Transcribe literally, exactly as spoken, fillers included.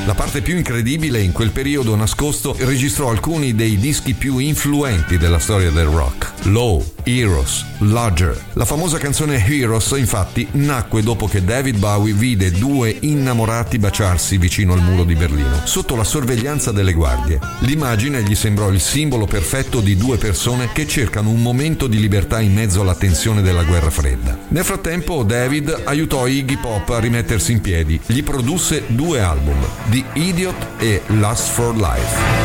La parte più incredibile, in quel periodo nascosto registrò alcuni dei dischi più influenti della storia del rock. Low, Heroes, Larger. La famosa canzone Heroes, infatti, nacque dopo che David Bowie vide due innamorati baciarsi vicino al muro di Berlino, sotto la sorveglianza delle guardie. L'immagine gli sembrò il simbolo perfetto di due persone che cercano un momento di libertà in mezzo alla tensione della guerra fredda. Nel frattempo David aiutò Iggy Pop a rimettersi in piedi. Gli produsse due album, The Idiot e Lust for Life.